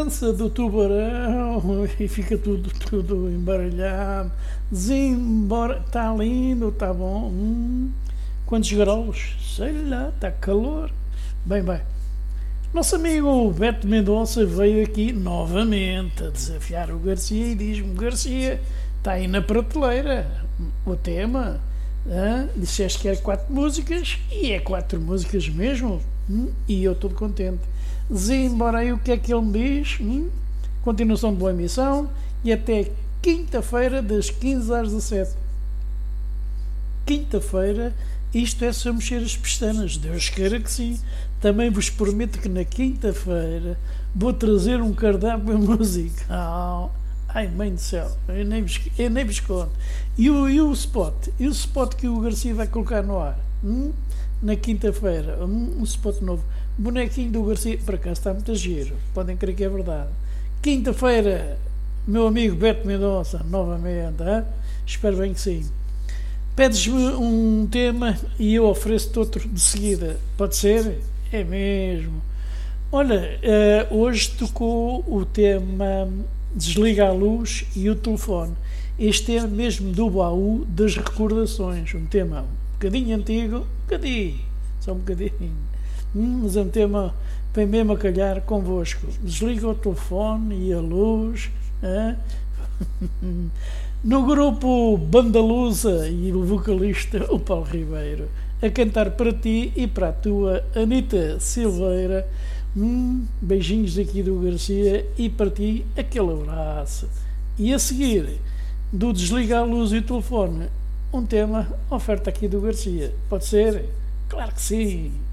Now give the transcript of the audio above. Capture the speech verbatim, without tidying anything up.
dança do tubarão e fica tudo, tudo embaralhado. Desembora, está lindo, está bom. Hum, quantos graus? Sei lá, está calor. Bem, bem. Nosso amigo Beto Mendonça veio aqui novamente a desafiar o Garcia e diz-me: Garcia, está aí na prateleira o tema. Ah, disseste que era quatro músicas e é quatro músicas mesmo. Hum, e eu estou contente. Embora aí o que é que ele me diz? Hum, continuação de boa emissão e até quinta-feira das quinze às dezassete. Quinta-feira, isto é só mexer as pestanas, Deus queira que sim. Também vos prometo que na quinta-feira vou trazer um cardápio musical. Ai, mãe do céu, eu nem vos, eu nem vos conto. E o, e o spot? E o spot que o Garcia vai colocar no ar? Hum? Na quinta-feira, um, um spot novo. Bonequinho do Garcia, por acaso está muito giro, podem crer que é verdade. Quinta-feira, meu amigo Beto Mendonça, novamente, hein? Espero bem que sim. Pedes-me um tema e eu ofereço-te outro de seguida, pode ser? É mesmo. Olha, uh, hoje tocou o tema Desliga a Luz e o Telefone. Este é mesmo do baú das recordações, um tema um bocadinho antigo, um bocadinho, só um bocadinho, hum, mas é um tema que vem mesmo a calhar convosco. Desliga o telefone e a luz. Hein? No grupo Bandalusa e o vocalista o Paulo Ribeiro a cantar para ti e para a tua Anita Silveira. Hum, beijinhos aqui do Garcia e para ti aquele abraço. E a seguir, do Desligar a Luz e o Telefone, um tema, oferta aqui do Garcia. Pode ser? Claro que sim.